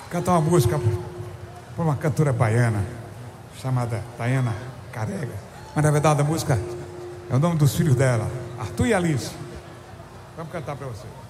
cantar uma música por uma cantora baiana chamada Tayana Carega. Mas na verdade a música é o nome dos filhos dela, Arthur e Alice. Vamos cantar para você.